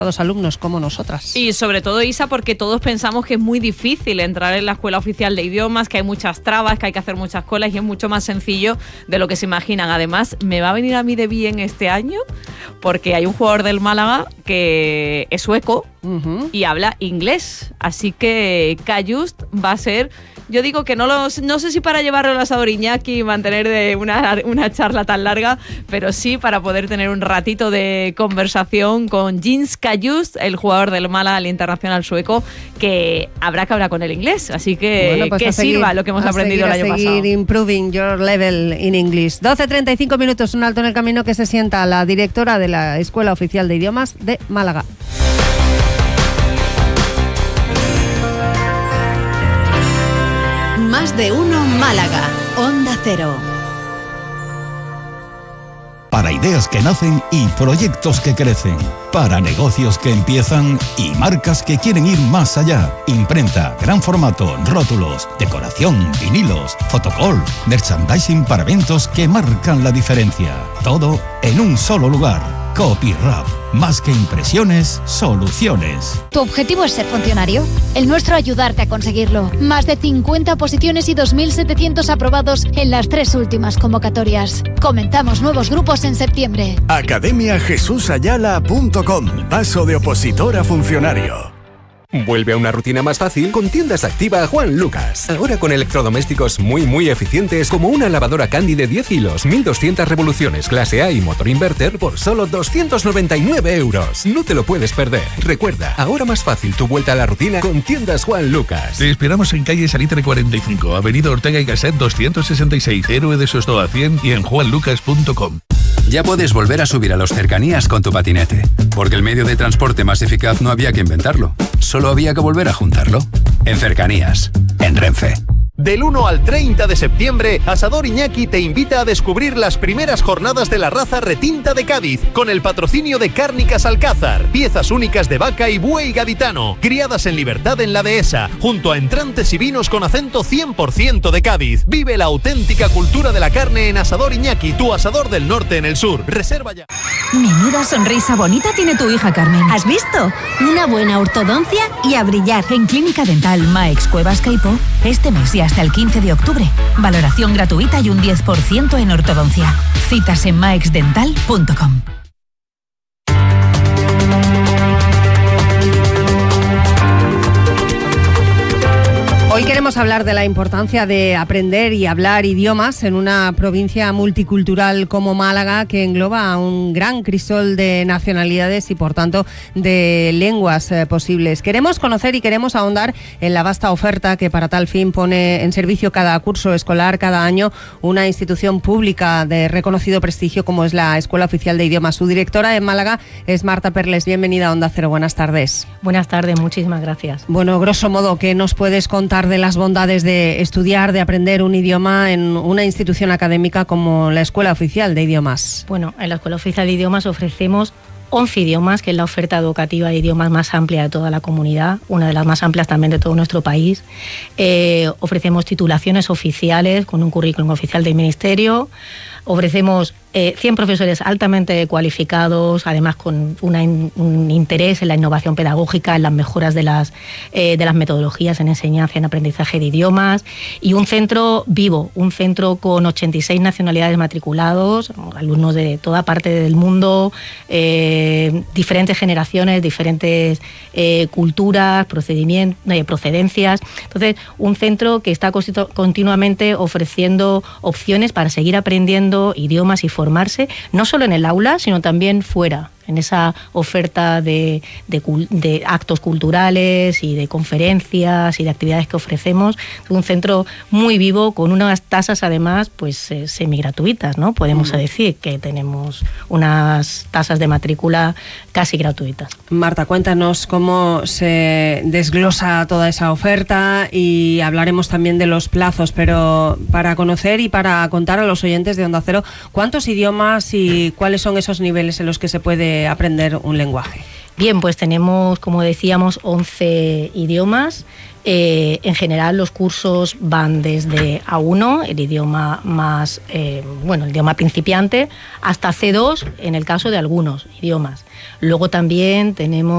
los alumnos como nosotras. Y sobre todo, Isa, porque todos pensamos que es muy difícil entrar en la Escuela Oficial de Idiomas, que hay muchas trabas, que hay que hacer muchas colas y es mucho más sencillo de lo que se imaginan. Además, me va a venir a mí de bien este año porque hay un jugador del Málaga que es sueco y habla inglés. Así que Cajuste va a ser... Yo digo que no sé si para llevarlo al asador Iñaki y mantener una charla tan larga, pero sí para poder tener un ratito de conversación con Jens Cajuste, el jugador del Málaga, el internacional sueco, que habrá que hablar con el inglés. Así que bueno, pues que sirva lo que hemos aprendido el año pasado. A seguir improving your level in English. 12:35 minutos, un alto en el camino, que se sienta la directora de la Escuela Oficial de Idiomas de Málaga. Más de uno Málaga, Onda Cero. Para ideas que nacen y proyectos que crecen. Para negocios que empiezan y marcas que quieren ir más allá. Imprenta, gran formato, rótulos, decoración, vinilos, fotocall, merchandising para eventos que marcan la diferencia. Todo en un solo lugar. Copyrap. Más que impresiones, soluciones. ¿Tu objetivo es ser funcionario? El nuestro, ayudarte a conseguirlo. Más de 50 posiciones y 2.700 aprobados en las 3 últimas convocatorias. Comenzamos nuevos grupos en septiembre. academiajesusayala.com. Paso de opositor a funcionario. Vuelve a una rutina más fácil con Tiendas Activa Juan Lucas. Ahora con electrodomésticos muy eficientes, como una lavadora Candy de 10 hilos, 1200 revoluciones clase A y motor inverter por solo 299 euros. No te lo puedes perder. Recuerda, ahora más fácil tu vuelta a la rutina con Tiendas Juan Lucas. Te esperamos en calle Salitre 45, avenida Ortega y Gasset 266, Héroe de Sostoa 100 y en juanlucas.com. Ya puedes volver a subir a los cercanías con tu patinete, porque el medio de transporte más eficaz no había que inventarlo, solo había que volver a juntarlo. En Cercanías, en Renfe. Del 1 al 30 de septiembre, Asador Iñaki te invita a descubrir las primeras jornadas de la raza retinta de Cádiz, con el patrocinio de Cárnicas Alcázar, piezas únicas de vaca y buey gaditano, criadas en libertad en la dehesa, junto a entrantes y vinos con acento 100% de Cádiz. Vive la auténtica cultura de la carne en Asador Iñaki, tu asador del norte en el sur. Reserva ya. Menuda sonrisa bonita tiene tu hija, Carmen. ¿Has visto? Una buena ortodoncia y a brillar. En Clínica Dental Maex Cuevas Caipó, este mes y hasta el 15 de octubre. Valoración gratuita y un 10% en ortodoncia. Citas en maexdental.com. Hoy queremos hablar de la importancia de aprender y hablar idiomas en una provincia multicultural como Málaga, que engloba un gran crisol de nacionalidades y, por tanto, de lenguas posibles. Queremos conocer y queremos ahondar en la vasta oferta que para tal fin pone en servicio cada curso escolar, cada año, una institución pública de reconocido prestigio como es la Escuela Oficial de Idiomas. Su directora en Málaga es Marta Perles. Bienvenida a Onda Cero. Buenas tardes. Buenas tardes, muchísimas gracias. Bueno, grosso modo, ¿qué nos puedes contar de las bondades de estudiar, de aprender un idioma en una institución académica como la Escuela Oficial de Idiomas? Bueno, en la Escuela Oficial de Idiomas ofrecemos 11 idiomas, que es la oferta educativa de idiomas más amplia de toda la comunidad, una de las más amplias también de todo nuestro país. Ofrecemos titulaciones oficiales con un currículum oficial del Ministerio. Ofrecemos 100 profesores altamente cualificados, además con un interés en la innovación pedagógica, en las mejoras de las metodologías en enseñanza y en aprendizaje de idiomas, y un centro vivo, un centro con 86 nacionalidades matriculados, alumnos de toda parte del mundo, diferentes generaciones, diferentes culturas, procedencias. Entonces, un centro que está continuamente ofreciendo opciones para seguir aprendiendo idiomas y formarse, no solo en el aula, sino también fuera, en esa oferta de actos culturales y de conferencias y de actividades que ofrecemos. Un centro muy vivo, con unas tasas además pues semigratuitas, ¿no? Podemos decir que tenemos unas tasas de matrícula casi gratuitas. Marta, cuéntanos cómo se desglosa toda esa oferta y hablaremos también de los plazos, pero para conocer y para contar a los oyentes de Onda Cero, ¿cuántos idiomas y cuáles son esos niveles en los que se puede aprender un lenguaje? Bien, pues tenemos, como decíamos, 11 idiomas. En general los cursos van desde A1, el idioma más, el idioma principiante, hasta C2 en el caso de algunos idiomas. Luego también tenemos